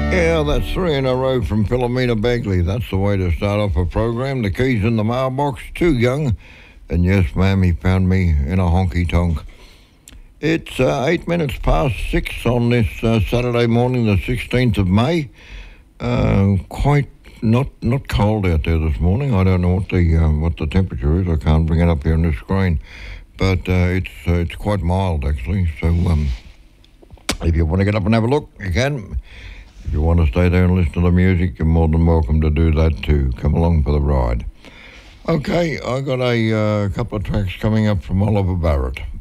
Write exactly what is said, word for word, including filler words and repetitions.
Yeah, that's three in a row from Philomena Bagley. That's the way to start off a program. The keys in the mailbox, too young. And yes, ma'am, he found me in a honky tonk. It's uh, eight minutes past six on this uh, Saturday morning, the sixteenth of May. Uh, quite not not cold out there this morning. I don't know what the uh, what the temperature is. I can't bring it up here on the screen, but uh, it's uh, it's quite mild actually. So um, if you want to get up and have a look, you can. If you want to stay there and listen to the music, you're more than welcome to do that too. Come along for the ride. Okay, I got a uh, couple of tracks coming up from Oliver Barrett.